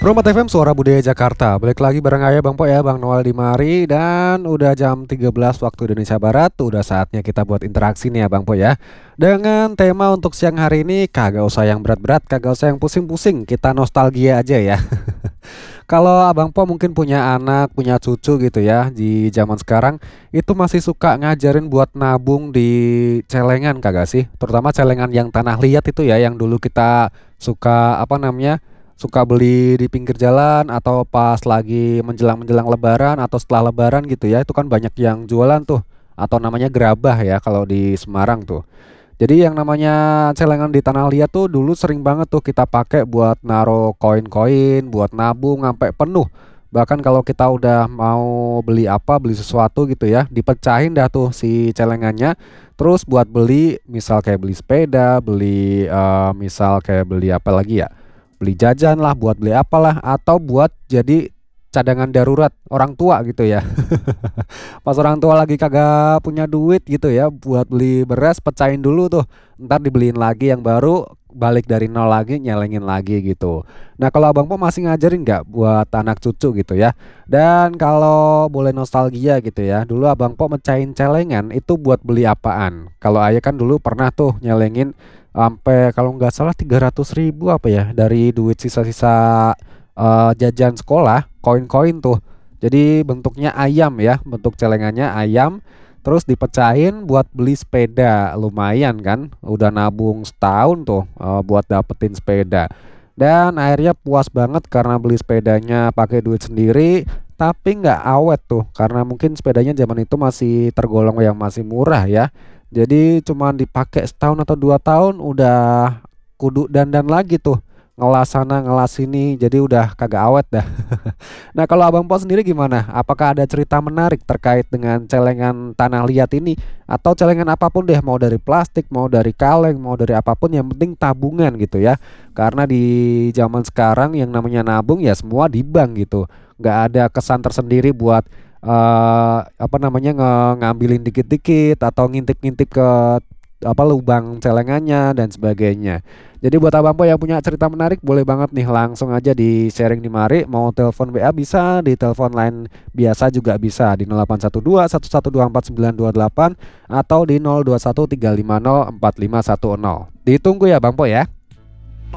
Rumah FM Suara Budaya Jakarta. Balik lagi bareng saya Bang Po ya, Bang Noel di mari. Dan udah jam 13 waktu Indonesia Barat. Udah saatnya kita buat interaksi nih ya Bang Po ya. Dengan tema untuk siang hari ini, kagak usah yang berat-berat, kagak usah yang pusing-pusing. Kita nostalgia aja ya. Kalau Abang Po mungkin punya anak, punya cucu gitu ya, di zaman sekarang itu masih suka ngajarin buat nabung di celengan kagak sih? Terutama celengan yang tanah liat itu ya, yang dulu kita suka suka beli di pinggir jalan atau pas lagi menjelang-menjelang lebaran atau setelah lebaran gitu ya. Itu kan banyak yang jualan tuh, atau namanya gerabah ya kalau di Semarang tuh. Jadi yang namanya celengan di tanah liat tuh dulu sering banget tuh kita pakai buat naro koin-koin, buat nabung sampai penuh. Bahkan kalau kita udah mau beli apa, beli sesuatu gitu ya, dipecahin dah tuh si celengannya. Terus buat beli, misal kayak beli sepeda, beli misal kayak beli apa lagi ya? Beli jajan lah, buat beli apalah, atau buat jadi cadangan darurat orang tua gitu ya. Pas orang tua lagi kagak punya duit gitu ya buat beli beras, pecahin dulu tuh, ntar dibeliin lagi yang baru, balik dari nol lagi, nyelengin lagi gitu. Nah kalau Abang Po masih ngajarin nggak buat anak cucu gitu ya? Dan kalau boleh nostalgia gitu ya, dulu Abang Po mecahin celengan itu buat beli apaan? Kalau ayah kan dulu pernah tuh nyelengin sampai kalau nggak salah 300.000 apa ya, dari duit sisa-sisa jajan sekolah, koin-koin tuh. Jadi bentuknya ayam ya, bentuk celengannya ayam, terus dipecahin buat beli sepeda. Lumayan kan, udah nabung setahun tuh buat dapetin sepeda. Dan akhirnya puas banget karena beli sepedanya pakai duit sendiri, tapi nggak awet tuh, karena mungkin sepedanya zaman itu masih tergolong yang masih murah ya. Jadi cuman dipakai setahun atau 2 tahun udah kudu dandan lagi tuh, ngelas sana ngelas sini, jadi udah kagak awet dah. Nah, kalau Abang Po sendiri gimana? Apakah ada cerita menarik terkait dengan celengan tanah liat ini? Atau celengan apapun deh, mau dari plastik, mau dari kaleng, mau dari apapun, yang penting tabungan gitu ya. Karena di zaman sekarang yang namanya nabung ya semua di bank gitu. Nggak ada kesan tersendiri buat ngambilin dikit-dikit atau ngintip-ngintip ke apa lubang celengannya dan sebagainya. Jadi buat Abang Po yang punya cerita menarik, boleh banget nih langsung aja di sharing di mari. Mau telepon WA bisa, di telepon line biasa juga bisa di 0812 1124 928 atau di 0213504510. Ditunggu ya Bang Po ya.